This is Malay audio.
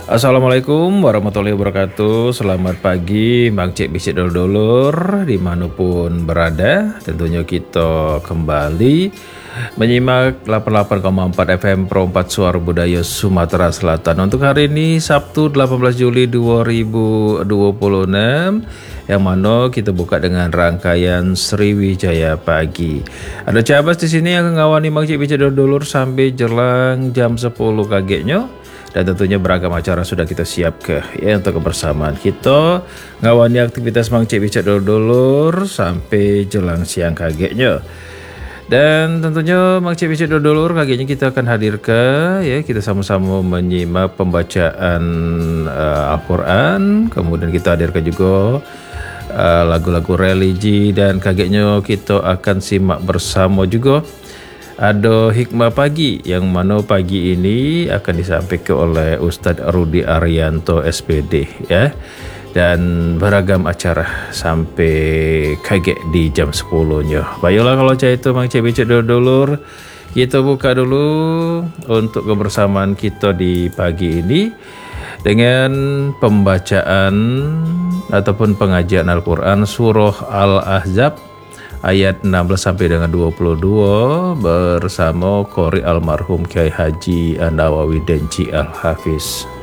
Assalamualaikum warahmatullahi wabarakatuh. Selamat pagi Bang Cik Bisik Dulur-dulur dimanapun berada. Tentunya kita kembali menyimak 88,4 FM Pro 4 Suara Budaya Sumatera Selatan. Untuk hari ini Sabtu 18 Juli 2026, yang mana kita buka dengan rangkaian Sriwijaya Pagi. Ada Cabas di sini yang ngawani Bang Cik Bisik Dulur sampai jelang jam 10 kagetnya. Dan tentunya beragam acara sudah kita siap ya untuk kebersamaan kita ngawani aktivitas Mang Cik Bisik Dulur sampai jelang siang kagetnya. Dan tentunya Mang Cik Bisik Dulur kagetnya kita akan hadirkan ya, kita sama-sama menyimak pembacaan Al-Quran. Kemudian kita hadirkan juga lagu-lagu religi, dan kagetnya kita akan simak bersama juga ada hikmah pagi, yang mana pagi ini akan disampaikan oleh Ustadz Rudi Arianto SPD ya. Dan beragam acara sampai kaget di jam 10-nya. Baiklah kalau saya itu Mang Cik Bisik Dulur, kita buka dulu untuk kebersamaan kita di pagi ini dengan pembacaan ataupun pengajian Al-Quran surah Al-Ahzab ayat 16 sampai dengan 22 bersama Qori almarhum Kiai Haji Nawawi Denci Al-Hafiz.